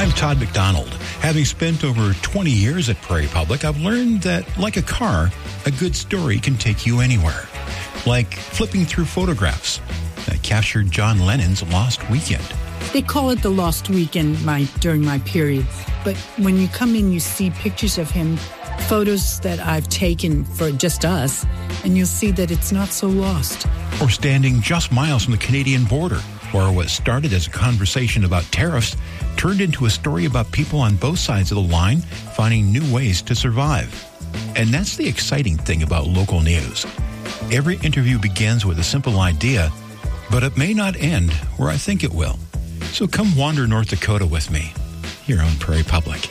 I'm Todd McDonald. Having spent over 20 years at Prairie Public, I've learned that, like a car, a good story can take you anywhere. Like flipping through photographs that captured John Lennon's Lost Weekend. They call it the Lost Weekend during my period. But when you come in, you see pictures of him, photos that I've taken for just us, and you'll see that it's not so lost. Or standing just miles from the Canadian border, where what started as a conversation about tariffs turned into a story about people on both sides of the line finding new ways to survive. And that's the exciting thing about local news. Every interview begins with a simple idea, but it may not end where I think it will. So come wander North Dakota with me here on Prairie Public.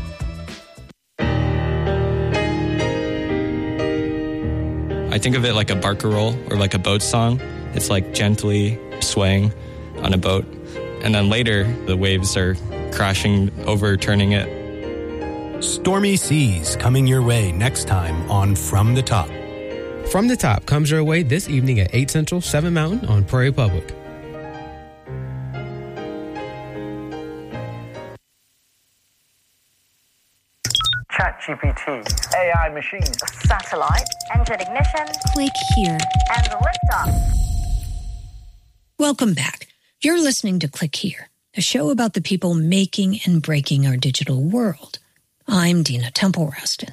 I think of it like a barcarolle or like a boat song. It's like gently swaying on a boat. And then later, the waves are crashing, overturning it. Stormy Seas coming your way next time on From the Top. From the Top comes your way this evening at 8 Central, 7 Mountain on Prairie Public. ChatGPT, AI machines, satellite, engine ignition, click here, and the liftoff. Welcome back. You're listening to Click Here, a show about the people making and breaking our digital world. I'm Dina Temple-Raston.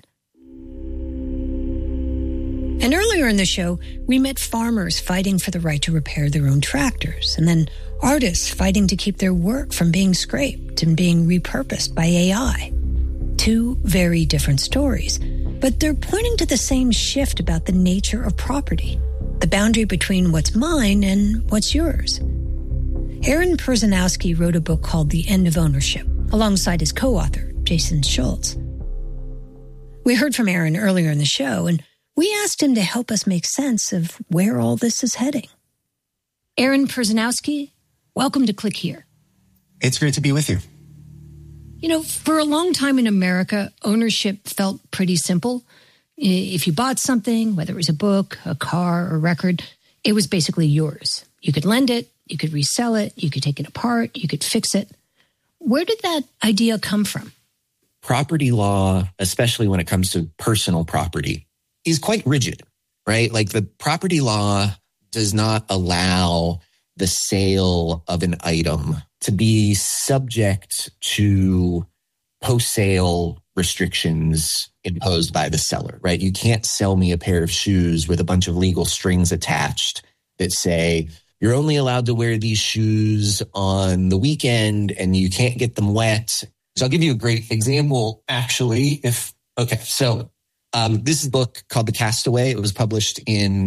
And earlier in the show, we met farmers fighting for the right to repair their own tractors, and then artists fighting to keep their work from being scraped and being repurposed by AI. Two very different stories, but they're pointing to the same shift about the nature of property, the boundary between what's mine and what's yours. Aaron Perzanowski wrote a book called The End of Ownership, alongside his co-author, Jason Schultz. We heard from Aaron earlier in the show, and we asked him to help us make sense of where all this is heading. Aaron Perzanowski, welcome to Click Here. It's great to be with you. You know, for a long time in America, ownership felt pretty simple. If you bought something, whether it was a book, a car, or a record, it was basically yours. You could lend it, you could resell it, you could take it apart, you could fix it. Where did that idea come from? Property law, especially when it comes to personal property, is quite rigid, right? Like the property law does not allow the sale of an item to be subject to post-sale restrictions imposed by the seller, right? You can't sell me a pair of shoes with a bunch of legal strings attached that say, you're only allowed to wear these shoes on the weekend and you can't get them wet. So I'll give you a great example, actually. So this is a book called The Castaway. It was published in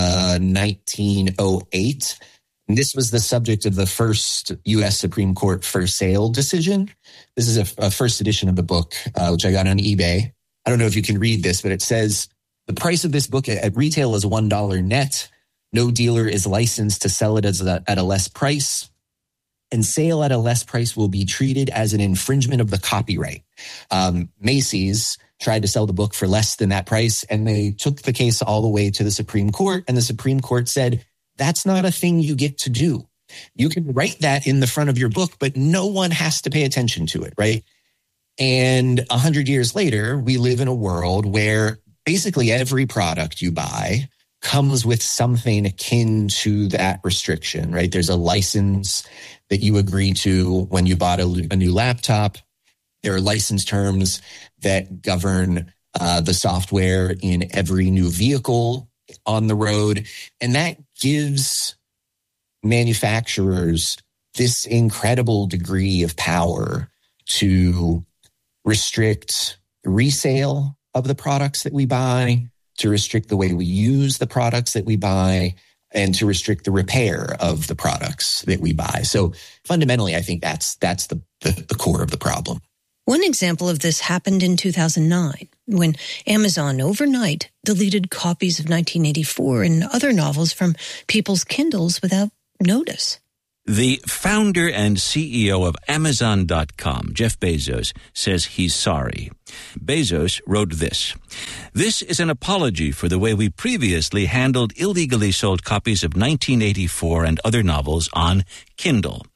1908. And this was the subject of the first U.S. Supreme Court for sale decision. This is a first edition of the book, which I got on eBay. I don't know if you can read this, but it says, the price of this book at retail is $1 net. No dealer is licensed to sell it at a less price. And sale at a less price will be treated as an infringement of the copyright. Macy's tried to sell the book for less than that price, and they took the case all the way to the Supreme Court, and the Supreme Court said, that's not a thing you get to do. You can write that in the front of your book, but no one has to pay attention to it, right? And 100 years later, we live in a world where basically every product you buy comes with something akin to that restriction, right? There's a license that you agree to when you bought a new laptop. There are license terms that govern the software in every new vehicle on the road. And that gives manufacturers this incredible degree of power to restrict resale of the products that we buy, to restrict the way we use the products that we buy, and to restrict the repair of the products that we buy. So fundamentally, I think that's the core of the problem. One example of this happened in 2009, when Amazon overnight deleted copies of 1984 and other novels from people's Kindles without notice. The founder and CEO of Amazon.com, Jeff Bezos, says he's sorry. Bezos wrote this: "This is an apology for the way we previously handled illegally sold copies of 1984 and other novels on Kindle.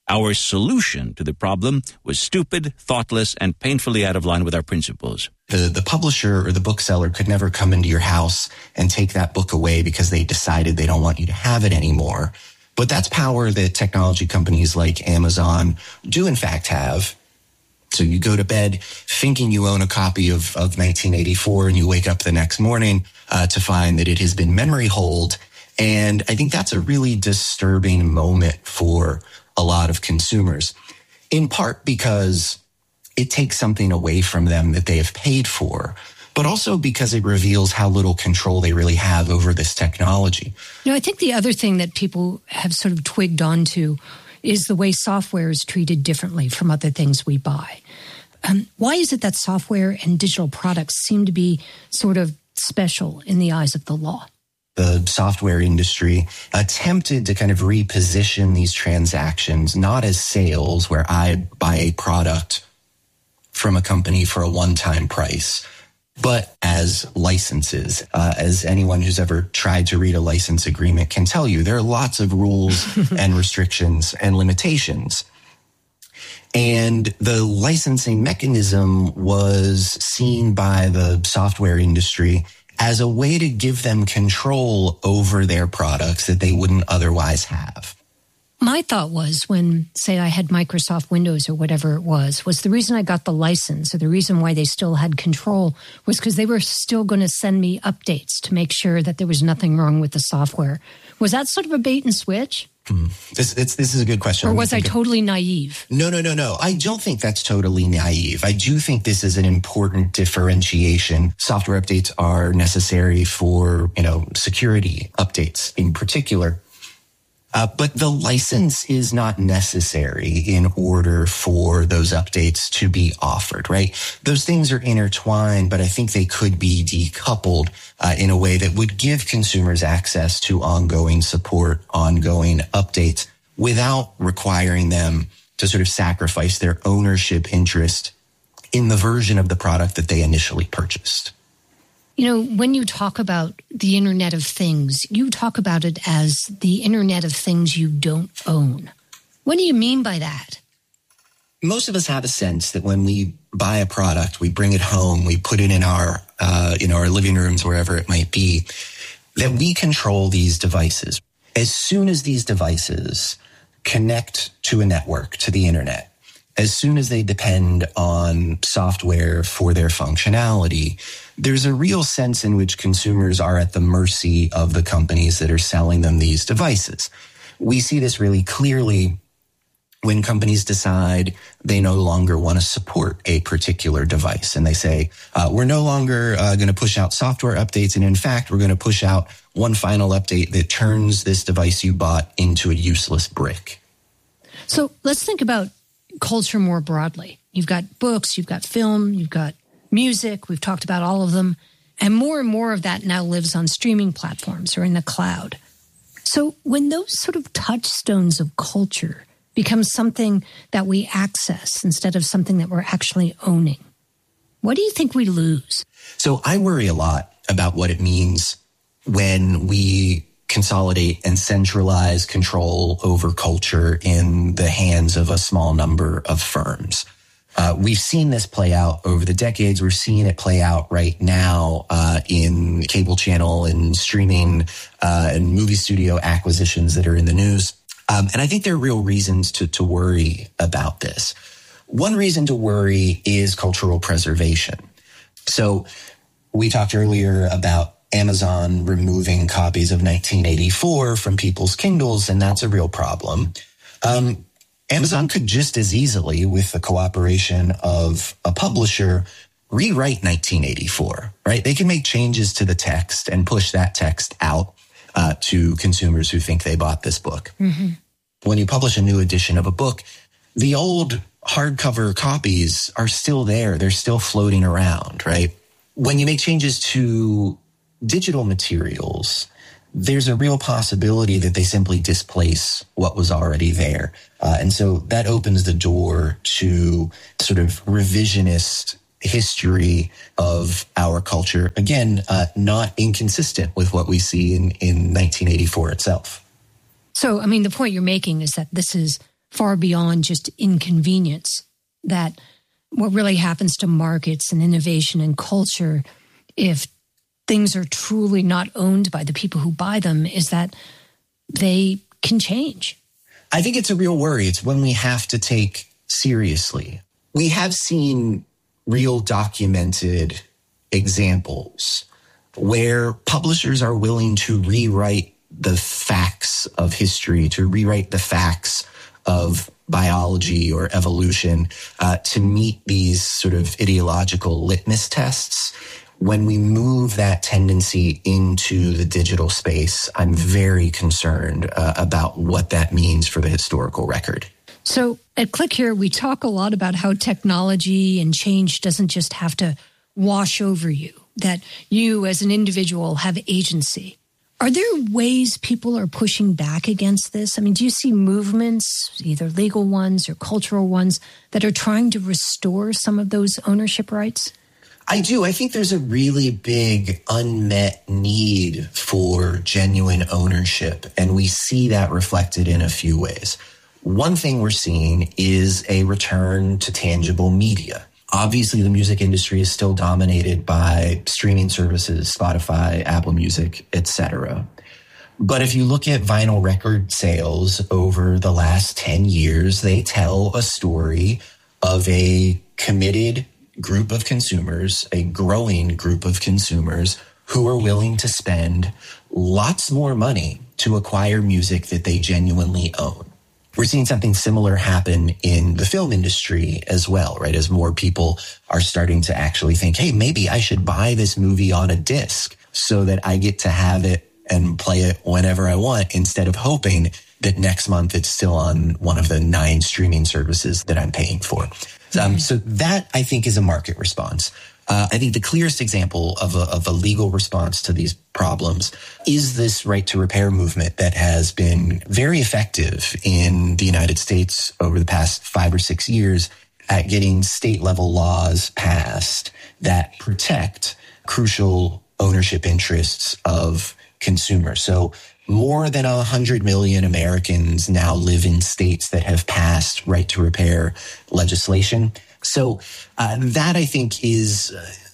Our solution to the problem was stupid, thoughtless, and painfully out of line with our principles. The publisher or the bookseller could never come into your house and take that book away because they decided they don't want you to have it anymore. But that's power that technology companies like Amazon do in fact have. So you go to bed thinking you own a copy of 1984 and you wake up the next morning to find that it has been memory holed. And I think that's a really disturbing moment for a lot of consumers, in part because it takes something away from them that they have paid for, but also because it reveals how little control they really have over this technology. I think the other thing that people have sort of twigged onto is the way software is treated differently from other things we buy. Why is it that software and digital products seem to be sort of special in the eyes of the law? The software industry attempted to kind of reposition these transactions, not as sales where I buy a product from a company for a one-time price, but as licenses. As anyone who's ever tried to read a license agreement can tell you, there are lots of rules and restrictions and limitations. And the licensing mechanism was seen by the software industry as a way to give them control over their products that they wouldn't otherwise have. My thought was when, say, I had Microsoft Windows or whatever it was the reason I got the license or the reason why they still had control was because they were still going to send me updates to make sure that there was nothing wrong with the software. Was that sort of a bait and switch? This is a good question. Or was I totally naive? No. I don't think that's totally naive. I do think this is an important differentiation. Software updates are necessary for, security updates in particular. But the license is not necessary in order for those updates to be offered, right? Those things are intertwined, but I think they could be decoupled in a way that would give consumers access to ongoing support, ongoing updates, without requiring them to sort of sacrifice their ownership interest in the version of the product that they initially purchased. When you talk about the Internet of Things, you talk about it as the Internet of Things you don't own. What do you mean by that? Most of us have a sense that when we buy a product, we bring it home, we put it in our living rooms, wherever it might be, that we control these devices. As soon as these devices connect to a network, to the Internet, as soon as they depend on software for their functionality, there's a real sense in which consumers are at the mercy of the companies that are selling them these devices. We see this really clearly when companies decide they no longer want to support a particular device. And they say, we're no longer going to push out software updates. And in fact, we're going to push out one final update that turns this device you bought into a useless brick. So let's think about culture more broadly. You've got books, you've got film, you've got music. We've talked about all of them. And more of that now lives on streaming platforms or in the cloud. So when those sort of touchstones of culture become something that we access instead of something that we're actually owning, what do you think we lose? So I worry a lot about what it means when we consolidate and centralize control over culture in the hands of a small number of firms. We've seen this play out over the decades. We're seeing it play out right now in cable channel and streaming and movie studio acquisitions that are in the news. And I think there are real reasons to worry about this. One reason to worry is cultural preservation. So we talked earlier about Amazon removing copies of 1984 from people's Kindles, and that's a real problem. Amazon could just as easily, with the cooperation of a publisher, rewrite 1984, right? They can make changes to the text and push that text out to consumers who think they bought this book. Mm-hmm. When you publish a new edition of a book, the old hardcover copies are still there. They're still floating around, right? When you make changes to digital materials, there's a real possibility that they simply displace what was already there. And so that opens the door to sort of revisionist history of our culture. Again, not inconsistent with what we see in 1984 itself. So, I mean, the point you're making is that this is far beyond just inconvenience, that what really happens to markets and innovation and culture, if things are truly not owned by the people who buy them, is that they can change. I think it's a real worry. It's one we have to take seriously. We have seen real documented examples where publishers are willing to rewrite the facts of history, to rewrite the facts of biology or evolution to meet these sort of ideological litmus tests. When we move that tendency into the digital space, I'm very concerned about what that means for the historical record. So at Click Here, we talk a lot about how technology and change doesn't just have to wash over you, that you as an individual have agency. Are there ways people are pushing back against this? I mean, do you see movements, either legal ones or cultural ones, that are trying to restore some of those ownership rights? I do. I think there's a really big unmet need for genuine ownership, and we see that reflected in a few ways. One thing we're seeing is a return to tangible media. Obviously, the music industry is still dominated by streaming services, Spotify, Apple Music, etc. But if you look at vinyl record sales over the last 10 years, they tell a story of a committed group of consumers, a growing group of consumers who are willing to spend lots more money to acquire music that they genuinely own. We're seeing something similar happen in the film industry as well, right? As more people are starting to actually think, hey, maybe I should buy this movie on a disc so that I get to have it and play it whenever I want, instead of hoping that next month it's still on one of the 9 streaming services that I'm paying for. So that, I think, is a market response. I think the clearest example of a legal response to these problems is this right to repair movement that has been very effective in the United States over the past 5 or 6 years at getting state level laws passed that protect crucial ownership interests of consumers. So more than 100 million Americans now live in states that have passed right to repair legislation. So that, I think, is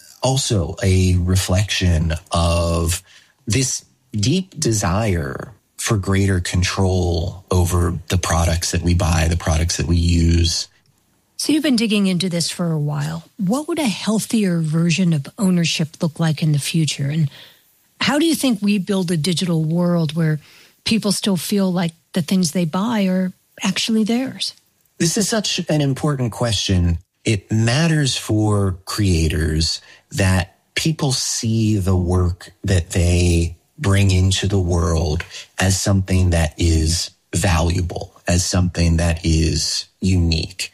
also a reflection of this deep desire for greater control over the products that we buy, the products that we use. So you've been digging into this for a while. What would a healthier version of ownership look like in the future? And how do you think we build a digital world where people still feel like the things they buy are actually theirs? This is such an important question. It matters for creators that people see the work that they bring into the world as something that is valuable, as something that is unique.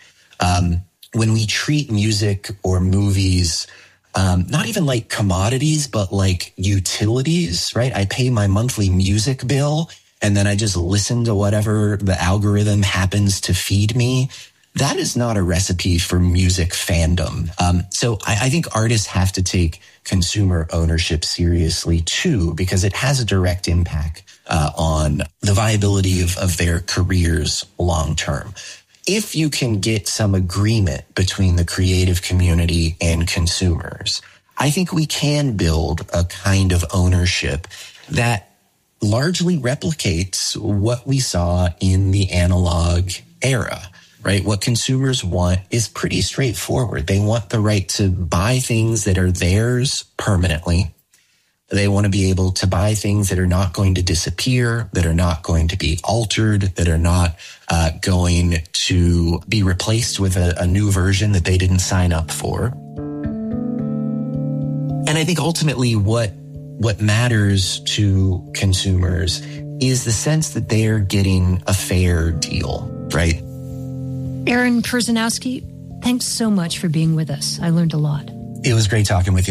When we treat music or movies, not even like commodities, but like utilities, right? I pay my monthly music bill and then I just listen to whatever the algorithm happens to feed me. That is not a recipe for music fandom. So I think artists have to take consumer ownership seriously too, because it has a direct impact on the viability of their careers long term. If you can get some agreement between the creative community and consumers, I think we can build a kind of ownership that largely replicates what we saw in the analog era. Right? What consumers want is pretty straightforward. They want the right to buy things that are theirs permanently. They want to be able to buy things that are not going to disappear, that are not going to be altered, that are not going to be replaced with a new version that they didn't sign up for. And I think ultimately what matters to consumers is the sense that they're getting a fair deal, right? Aaron Perzanowski, thanks so much for being with us. I learned a lot. It was great talking with you.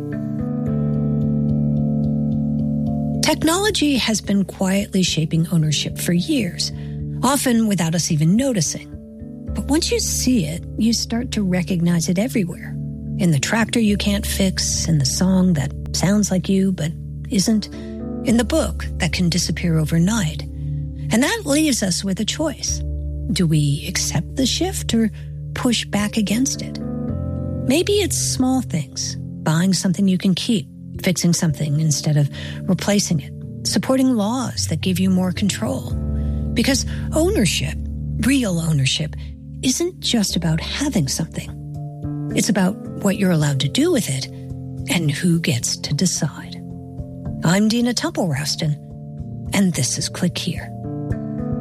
Technology has been quietly shaping ownership for years, often without us even noticing. But once you see it, you start to recognize it everywhere. In the tractor you can't fix, in the song that sounds like you but isn't, in the book that can disappear overnight. And that leaves us with a choice. Do we accept the shift or push back against it? Maybe it's small things, buying something you can keep, fixing something instead of replacing it, supporting laws that give you more control. Because ownership, real ownership, isn't just about having something. It's about what you're allowed to do with it and who gets to decide. I'm Dina Temple-Raston, and this is Click Here.